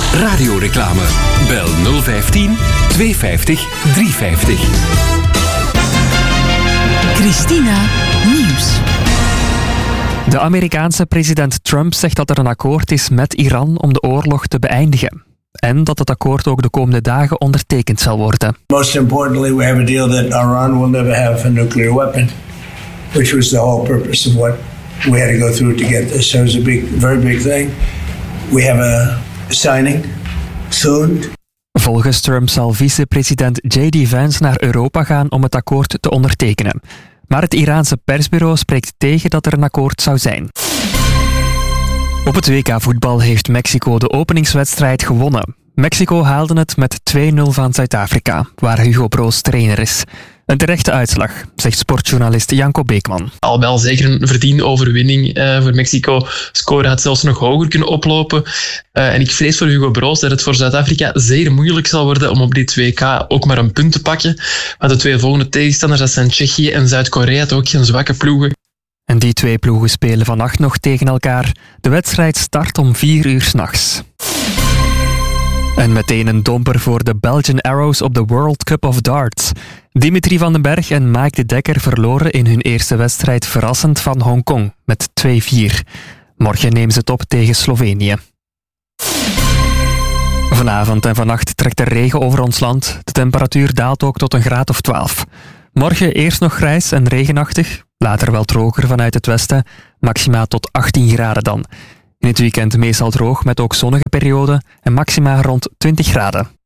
Radioreclame. Bel 015 250 350. Christina Nieuws. De Amerikaanse president Trump zegt dat er een akkoord is met Iran om de oorlog te beëindigen. En dat het akkoord ook de komende dagen ondertekend zal worden. Most importantly, we have a deal that Iran will never have a nuclear weapon, which was the whole purpose of what we had to go through to get this. So it's a very big thing. We have a signing soon. Volgens Trump zal vicepresident J.D. Vance naar Europa gaan om het akkoord te ondertekenen. Maar het Iraanse persbureau spreekt tegen dat er een akkoord zou zijn. Op het WK-voetbal heeft Mexico de openingswedstrijd gewonnen. Mexico haalde het met 2-0 van Zuid-Afrika, waar Hugo Broos trainer is. Een terechte uitslag, zegt sportjournalist Janko Beekman. Al wel zeker een verdiende overwinning voor Mexico. Score had zelfs nog hoger kunnen oplopen. En ik vrees voor Hugo Broos dat het voor Zuid-Afrika zeer moeilijk zal worden om op dit WK ook maar een punt te pakken. Want de twee volgende tegenstanders, dat zijn Tsjechië en Zuid-Korea, toch ook geen zwakke ploegen. En die twee ploegen spelen vannacht nog tegen elkaar. De wedstrijd start om 4 uur 's nachts. En meteen een domper voor de Belgian Arrows op de World Cup of Darts. Dimitri van den Berg en Mike de Dekker verloren in hun eerste wedstrijd verrassend van Hongkong met 2-4. Morgen nemen ze het op tegen Slovenië. Vanavond en vannacht trekt er regen over ons land. De temperatuur daalt ook tot een graad of 12. Morgen eerst nog grijs en regenachtig. Later wel droger vanuit het westen. Maxima tot 18 graden dan. In het weekend meestal droog met ook zonnige perioden en maxima rond 20 graden.